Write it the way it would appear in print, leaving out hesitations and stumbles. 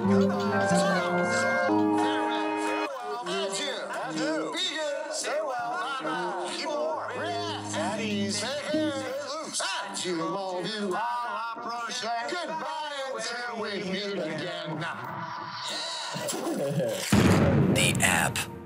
Adieu. Be good. Stay well. Bye-bye. Keep warm. Relax. At ease. Take care. Loose. Adieu, mon vieux. À la prochaine. Goodbye until we meet again. The App.